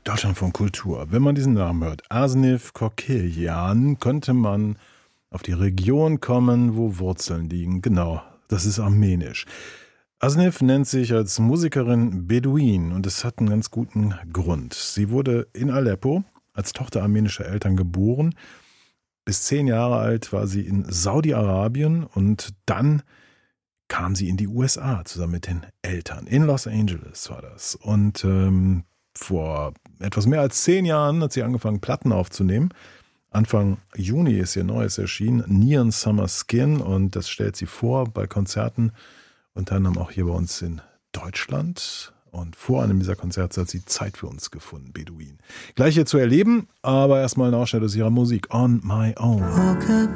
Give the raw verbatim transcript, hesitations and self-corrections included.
Deutschland von Kultur. Wenn man diesen Namen hört, Asnif Kokielyan, könnte man auf die Region kommen, wo Wurzeln liegen. Genau, das ist armenisch. Asnif nennt sich als Musikerin Beduin und es hat einen ganz guten Grund. Sie wurde in Aleppo als Tochter armenischer Eltern geboren. Bis zehn Jahre alt war sie in Saudi-Arabien und dann kam sie in die U S A zusammen mit den Eltern. In Los Angeles war das. Und ähm, vor etwas mehr als zehn Jahren hat sie angefangen, Platten aufzunehmen. Anfang Juni ist ihr neues erschienen, Neon Summer Skin, und das stellt sie vor bei Konzerten, unter anderem auch hier bei uns in Deutschland. Und vor einem dieser Konzerte hat sie Zeit für uns gefunden, Beduin. Gleich hier zu erleben, aber erstmal ein Ausschnitt aus ihrer Musik, On My Own.